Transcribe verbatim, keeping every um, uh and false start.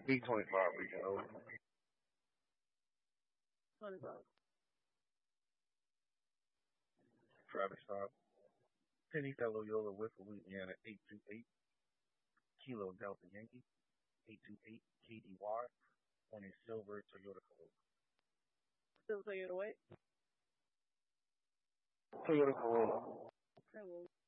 B twenty-five weekend over. twenty-five. Travis Scott. Penny Loyola with Louisiana eight two eight. Kilo Delta Yankee eight two eight K D Y on a silver Toyota Corolla. Still tell you to wait. Toyota Corolla. Okay, well,